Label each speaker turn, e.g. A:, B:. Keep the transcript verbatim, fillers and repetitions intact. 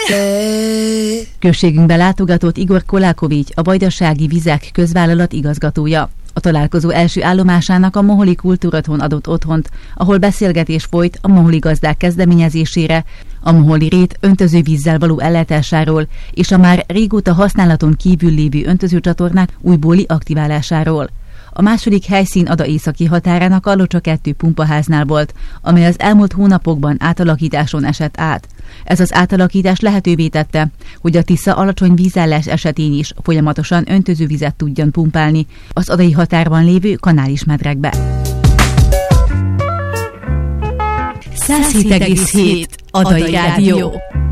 A: Községünkbe látogatott Igor Kolákovics, a Vajdasági Vizek Közvállalat igazgatója. A találkozó első állomásának a Moholi Kultúrotthon adott otthont, ahol beszélgetés folyt a moholi gazdák kezdeményezésére, a moholi rét öntözővízzel való ellátásáról és a már régóta használaton kívül lévő öntözőcsatornák újbóli aktiválásáról. A második helyszín Ada északi határának a Locsa kettő pumpaháznál volt, amely az elmúlt hónapokban átalakításon esett át. Ez az átalakítás lehetővé tette, hogy a Tisza alacsony vízállás esetén is folyamatosan öntözővizet tudjon pumpálni az adai határban lévő kanális medrekbe. száz hét egész hét Adai Rádió.